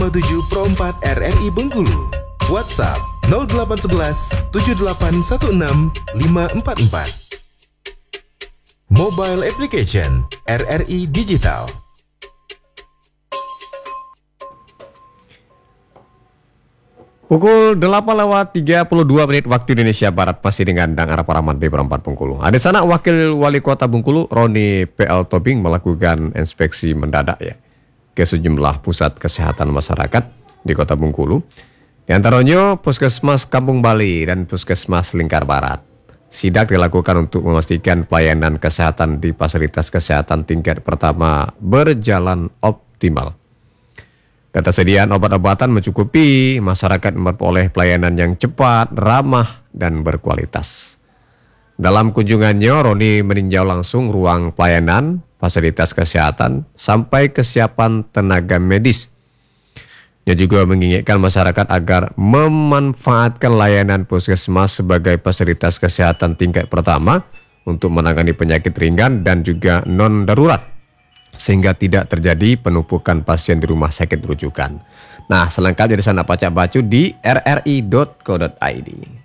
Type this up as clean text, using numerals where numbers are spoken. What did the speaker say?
157 Pro 4 RRI Bengkulu. WhatsApp 0811 7816 544. Mobile application RRI Digital. Pukul 8:32 waktu Indonesia Barat, masih dengan Dang Arap Rahman B4 Bengkulu. Ada sana Wakil Wali Kota Bengkulu Roni PL Tobing melakukan inspeksi mendadak ya ke sejumlah pusat kesehatan masyarakat di Kota Bengkulu. Di antaranya Puskesmas Kampung Bali dan Puskesmas Lingkar Barat. Sidak dilakukan untuk memastikan pelayanan kesehatan di fasilitas kesehatan tingkat pertama berjalan optimal. Ketersediaan obat-obatan mencukupi, masyarakat memperoleh pelayanan yang cepat, ramah, dan berkualitas. Dalam kunjungannya, Roni meninjau langsung ruang pelayanan, fasilitas kesehatan, sampai kesiapan tenaga medis. Ia juga mengingatkan masyarakat agar memanfaatkan layanan puskesmas sebagai fasilitas kesehatan tingkat pertama untuk menangani penyakit ringan dan juga non-darurat, sehingga tidak terjadi penumpukan pasien di rumah sakit rujukan. Nah, selengkapnya di sana Pacak Bacu di rri.co.id.